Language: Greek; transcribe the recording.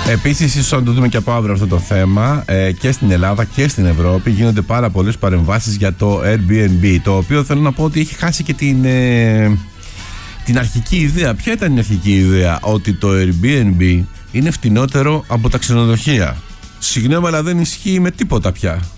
Επίσης, ίσως να το δούμε και από αύριο αυτό το θέμα, και στην Ελλάδα και στην Ευρώπη γίνονται πάρα πολλές παρεμβάσεις για το Airbnb, το οποίο θέλω να πω ότι έχει χάσει και την αρχική ιδέα. Ποια ήταν η αρχική ιδέα? Ότι το Airbnb είναι φτηνότερο από τα ξενοδοχεία. Συγγνώμη, αλλά δεν ισχύει με τίποτα πια.